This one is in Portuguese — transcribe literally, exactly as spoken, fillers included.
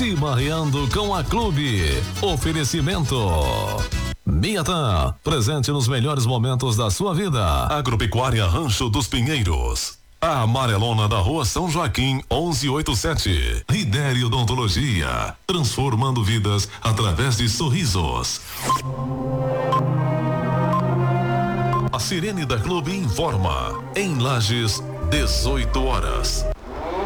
Chimarreando com a Clube. Oferecimento Miatan, presente nos melhores momentos da sua vida. Agropecuária Rancho dos Pinheiros. A Amarelona da Rua São Joaquim, onze oitenta e sete. Lidere Odontologia, transformando vidas através de sorrisos. A Sirene da Clube informa. Em Lages, dezoito horas.